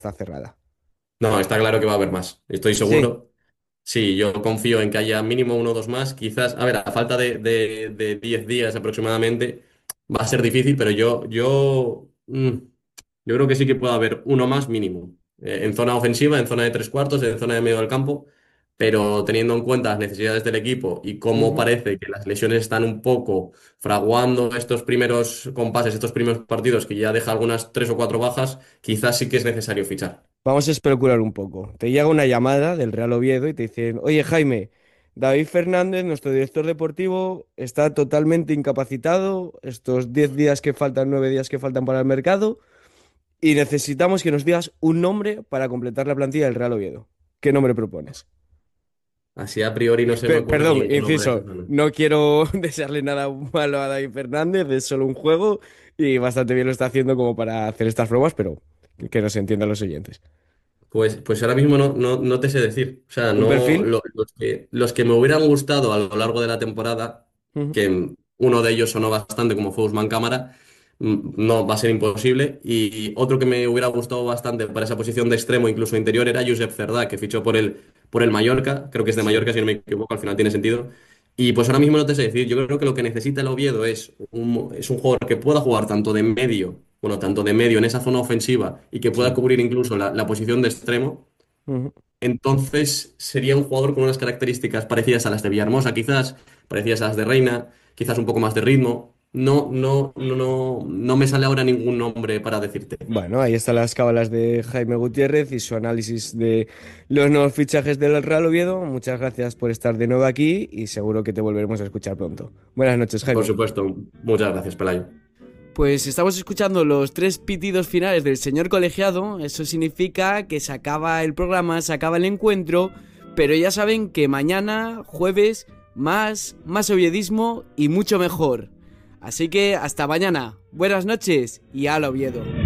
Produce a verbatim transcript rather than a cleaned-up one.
está cerrada. No, está claro que va a haber más, estoy Sí. seguro. Sí, yo confío en que haya mínimo uno o dos más. Quizás, a ver, a falta de, de, de diez días aproximadamente, va a ser difícil, pero yo, yo, mm, yo creo que sí que puede haber uno más mínimo. Eh, en zona ofensiva, en zona de tres cuartos, en zona de medio del campo, pero teniendo en cuenta las necesidades del equipo y cómo Ujú. parece que las lesiones están un poco fraguando estos primeros compases, estos primeros partidos, que ya deja algunas tres o cuatro bajas, quizás sí que es necesario fichar. Vamos a especular un poco. Te llega una llamada del Real Oviedo y te dicen, oye Jaime, David Fernández, nuestro director deportivo, está totalmente incapacitado estos diez días que faltan, nueve días que faltan para el mercado y necesitamos que nos digas un nombre para completar la plantilla del Real Oviedo. ¿Qué nombre propones? Así a priori no se me Pe- ocurre perdón, ningún nombre de inciso, esos, no. no quiero desearle nada malo a David Fernández, es solo un juego y bastante bien lo está haciendo como para hacer estas bromas, pero que nos entiendan los oyentes. Pues, pues ahora mismo no, no, no te sé decir. O sea, ¿Un no, perfil? lo- los que, los que me hubieran gustado a lo largo de la temporada, Ujú. que uno de ellos sonó bastante como fue Usman Cámara, mm, no va a ser imposible. Y otro que me hubiera gustado bastante para esa posición de extremo, incluso interior, era Josep Cerdá, que fichó por el, por el Mallorca. Creo que es de Sí. Mallorca, si no me equivoco, al final tiene sentido. Y pues ahora mismo no te sé decir. Yo creo que lo que necesita el Oviedo es un, es un jugador que pueda jugar tanto de medio, bueno, tanto de medio en esa zona ofensiva y que pueda Sí. cubrir incluso la la posición de extremo. Ujú. Entonces sería un jugador con unas características parecidas a las de Villahermosa, quizás, parecidas a las de Reina, quizás un poco más de ritmo. No, no, no, no, no me sale ahora ningún nombre para decirte. Bueno, ahí están las cábalas de Jaime Gutiérrez y su análisis de los nuevos fichajes del Real Oviedo. Muchas gracias por estar de nuevo aquí y seguro que te volveremos a escuchar pronto. Buenas noches, Por Jaime. supuesto, muchas gracias, Pelayo. Pues estamos escuchando los tres pitidos finales del señor colegiado. Eso significa que se acaba el programa, se acaba el encuentro. Pero ya saben que mañana, jueves, más, más oviedismo y mucho mejor. Así que hasta mañana. Buenas noches y al Oviedo.